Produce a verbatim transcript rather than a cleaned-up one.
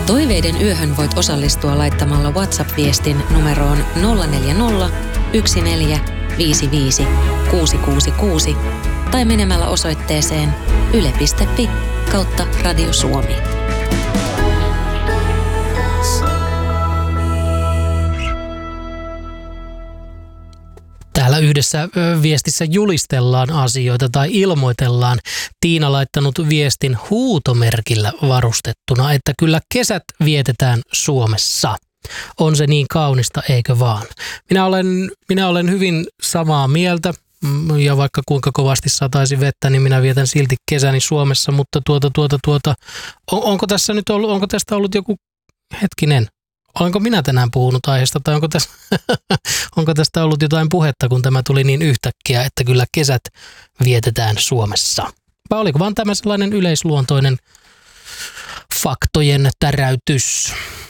Toiveiden yöhön voit osallistua laittamalla WhatsApp-viestin numeroon nolla neljä nolla, yksi neljä, viisi viisi, kuusi kuusi kuusi tai menemällä osoitteeseen yle piste fi kautta Radio Suomi. Täällä yhdessä viestissä julistellaan asioita tai ilmoitellaan. Tiina laittanut viestin huutomerkillä varustettuna, että kyllä kesät vietetään Suomessa. On se niin kaunista, eikö vaan? Minä olen, minä olen hyvin samaa mieltä ja vaikka kuinka kovasti sataisi vettä, niin minä vietän silti kesäni Suomessa, mutta tuota, tuota, tuota, on, onko tässä nyt ollut, onko tästä ollut joku hetkinen? Olenko minä tänään puhunut aiheesta tai onko, tästä, onko tästä ollut jotain puhetta, kun tämä tuli niin yhtäkkiä, että kyllä kesät vietetään Suomessa? Vai oliko vaan tämä sellainen yleisluontoinen faktojen täräytys?